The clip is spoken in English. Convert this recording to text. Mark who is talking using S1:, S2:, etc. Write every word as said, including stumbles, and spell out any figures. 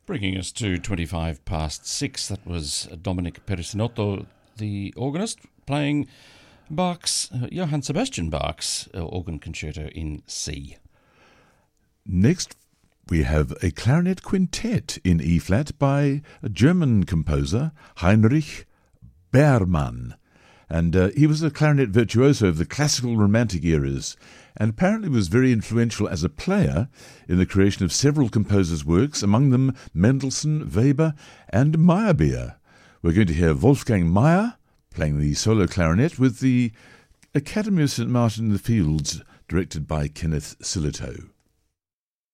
S1: Bringing us to twenty-five past six, that was Dominic Perissinotto, the organist, playing Bach's, uh, Johann Sebastian Bach's uh, organ concerto in C.
S2: Next, we have a clarinet quintet in E-flat by a German composer, Heinrich Behrmann. And uh, he was a clarinet virtuoso of the classical romantic eras, and apparently was very influential as a player in the creation of several composers' works, among them Mendelssohn, Weber, and Meyerbeer. We're going to hear Wolfgang Meyer playing the solo clarinet with the Academy of Saint Martin in the Fields, directed by Kenneth Sillitoe.